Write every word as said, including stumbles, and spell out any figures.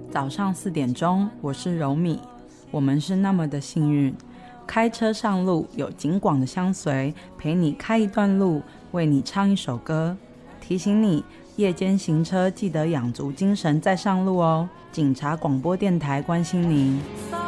早上四点钟，我是柔米，我们是那么的幸运。开车上路，有警广的相随，陪你开一段路，为你唱一首歌，提醒你夜间行车记得养足精神再上路哦。警察广播电台关心您。